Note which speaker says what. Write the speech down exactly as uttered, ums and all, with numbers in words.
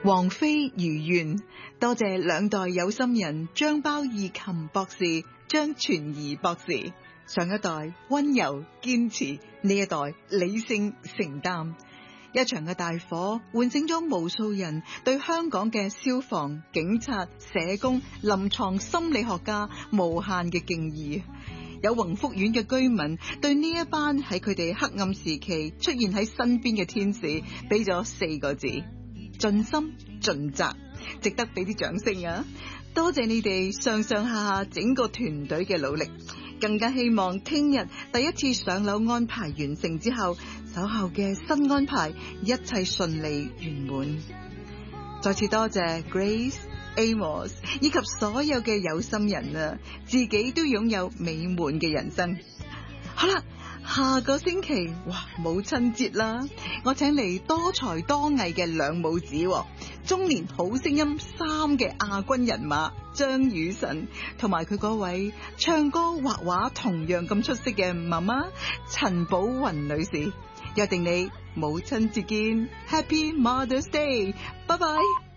Speaker 1: 王菲如願，多謝兩代有心人張包義琴博士、張傳儀博士。上一代溫柔堅持，呢一代理性承擔。一場嘅大火喚醒咗無數人對香港嘅消防、警察、社工、臨床心理學家無限嘅敬意。有宏福苑嘅居民對呢一班喺佢哋黑暗時期出現喺身邊嘅天使俾咗四個字：盡心盡責，值得俾啲掌聲啊！多謝你哋上上下下整個團隊嘅努力，更加希望聽日第一次上樓安排完成之後，稍後嘅新安排一切順利圓滿。再次多謝 Grace、Amos 以及所有嘅有心人啊，自己都擁有美滿嘅人生。好啦，下個星期哇母親節啦，我請嚟多才多藝嘅兩母子，中年好聲音三嘅亞軍人馬張雨晨，同埋佢嗰位唱歌畫畫同樣咁出色嘅媽媽陳寶雲女士。約定你母親節見 ，Happy Mother's Day， 拜拜。